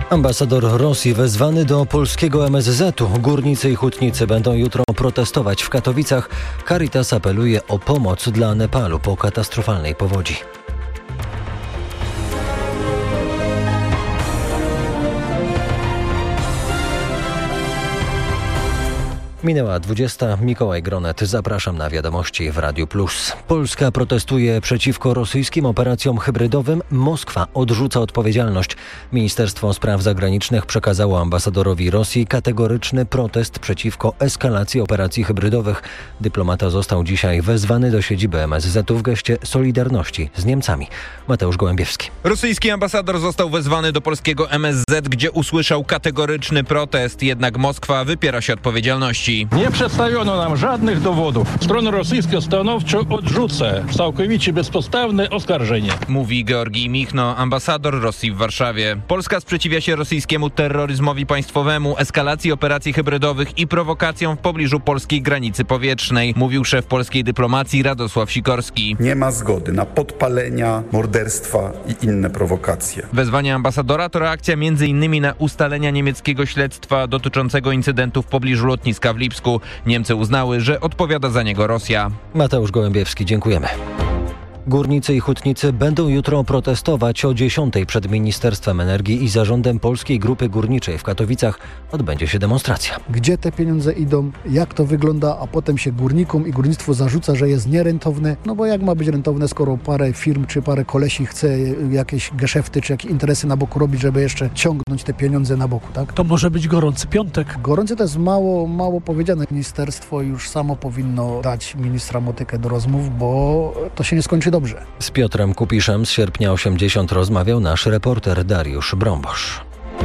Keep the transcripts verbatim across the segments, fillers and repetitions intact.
Ambasador Rosji wezwany do polskiego M S Z u. Górnicy i hutnicy będą jutro protestować w Katowicach. Caritas apeluje o pomoc dla Nepalu po katastrofalnej powodzi. Minęła dwudziesta. Mikołaj Gronet. Zapraszam na wiadomości w Radiu Plus. Polska protestuje przeciwko rosyjskim operacjom hybrydowym. Moskwa odrzuca odpowiedzialność. Ministerstwo Spraw Zagranicznych przekazało ambasadorowi Rosji kategoryczny protest przeciwko eskalacji operacji hybrydowych. Dyplomata został dzisiaj wezwany do siedziby M S Z u w geście solidarności z Niemcami. Mateusz Gołębiewski. Rosyjski ambasador został wezwany do polskiego M S Z, gdzie usłyszał kategoryczny protest. Jednak Moskwa wypiera się odpowiedzialności. Nie przedstawiono nam żadnych dowodów. Strona rosyjska stanowczo odrzuca całkowicie bezpodstawne oskarżenie. Mówi Georgij Michno, ambasador Rosji w Warszawie. Polska sprzeciwia się rosyjskiemu terroryzmowi państwowemu, eskalacji operacji hybrydowych i prowokacjom w pobliżu polskiej granicy powietrznej, mówił szef polskiej dyplomacji Radosław Sikorski. Nie ma zgody na podpalenia, morderstwa i inne prowokacje. Wezwanie ambasadora to reakcja między innymi na ustalenia niemieckiego śledztwa dotyczącego incydentu w pobliżu lotniska w Lipsku. Niemcy uznały, że odpowiada za niego Rosja. Mateusz Gołębiewski, dziękujemy. Górnicy i hutnicy będą jutro protestować o dziesiątej przed Ministerstwem Energii i Zarządem Polskiej Grupy Górniczej w Katowicach. Odbędzie się demonstracja. Gdzie te pieniądze idą, jak to wygląda, a potem się górnikom i górnictwu zarzuca, że jest nierentowne. No bo jak ma być rentowne, skoro parę firm czy parę kolesi chce jakieś geszefty czy jakieś interesy na boku robić, żeby jeszcze ciągnąć te pieniądze na boku, tak? To może być gorący piątek. Gorący to jest mało, mało powiedziane. Ministerstwo już samo powinno dać ministra motykę do rozmów, bo to się nie skończy dobrze. Dobrze. Z Piotrem Kupiszem z sierpnia osiemdziesiąt rozmawiał nasz reporter Dariusz Brąbosz.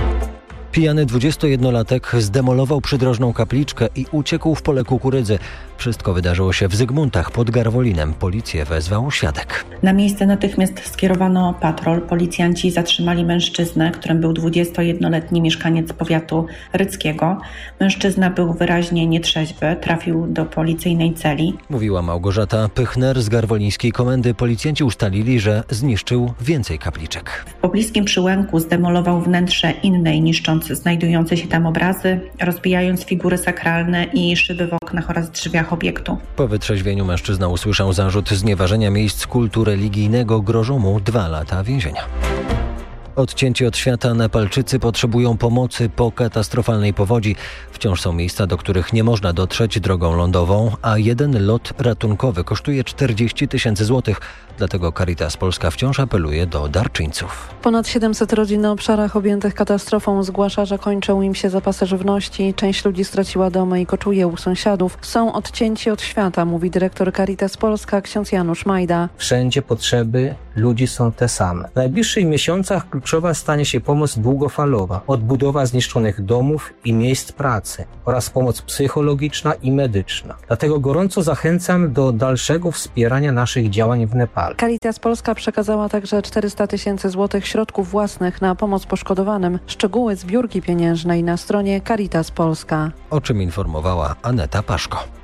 Pijany dwudziestojednolatek zdemolował przydrożną kapliczkę i uciekł w pole kukurydzy. Wszystko wydarzyło się w Zygmuntach pod Garwolinem. Policję wezwał świadek. Na miejsce natychmiast skierowano patrol. Policjanci zatrzymali mężczyznę, którym był dwudziestojednoletni mieszkaniec powiatu ryckiego. Mężczyzna był wyraźnie nietrzeźwy, trafił do policyjnej celi. Mówiła Małgorzata Pychner z garwolińskiej komendy. Policjanci ustalili, że zniszczył więcej kapliczek. W pobliskim Przyłęku zdemolował wnętrze innej, niszcząc znajdujące się tam obrazy, rozbijając figury sakralne i szyby w oknach oraz drzwiach obiektu. Po wytrzeźwieniu mężczyzna usłyszał zarzut znieważenia miejsc kultu religijnego. Grożą mu dwa lata więzienia. Odcięci od świata Nepalczycy potrzebują pomocy po katastrofalnej powodzi. Wciąż są miejsca, do których nie można dotrzeć drogą lądową, a jeden lot ratunkowy kosztuje czterdzieści tysięcy złotych. Dlatego Caritas Polska wciąż apeluje do darczyńców. Ponad siedemset rodzin na obszarach objętych katastrofą zgłasza, że kończą im się zapasy żywności. Część ludzi straciła domy i koczuje u sąsiadów. Są odcięci od świata, mówi dyrektor Caritas Polska ksiądz Janusz Majda. Wszędzie potrzeby ludzi są te same. W najbliższych miesiącach kluczowa stanie się pomoc długofalowa, odbudowa zniszczonych domów i miejsc pracy oraz pomoc psychologiczna i medyczna. Dlatego gorąco zachęcam do dalszego wspierania naszych działań w Nepalu. Caritas Polska przekazała także czterysta tysięcy złotych środków własnych na pomoc poszkodowanym. Szczegóły zbiórki pieniężnej na stronie Caritas Polska. O czym informowała Aneta Paszko.